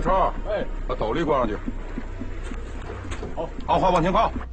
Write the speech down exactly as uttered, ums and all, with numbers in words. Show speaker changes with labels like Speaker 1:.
Speaker 1: 小超，哎，把斗笠挂上去。好，好，话往前靠。